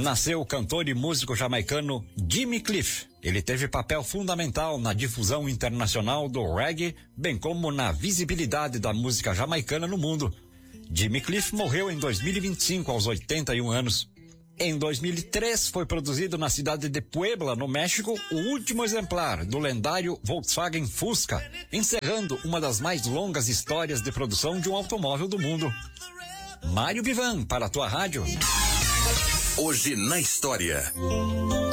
nasceu o cantor e músico jamaicano Jimmy Cliff. Ele teve papel fundamental na difusão internacional do reggae, bem como na visibilidade da música jamaicana no mundo. Jimmy Cliff morreu em 2025, aos 81 anos. Em 2003, foi produzido na cidade de Puebla, no México, o último exemplar do lendário Volkswagen Fusca, encerrando uma das mais longas histórias de produção de um automóvel do mundo. Mário Bivan, para a tua rádio. Hoje na história.